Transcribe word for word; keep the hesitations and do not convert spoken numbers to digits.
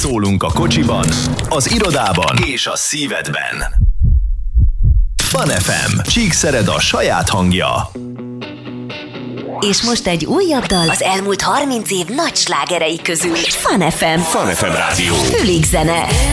Szólunk a kocsiban, az irodában és a szívedben. Fun ef em. Csíkszered a saját hangja. És most egy újabb dal az elmúlt harminc év nagy slágerei közül. Fun ef em. Fun ef em rádió. Fülig zene.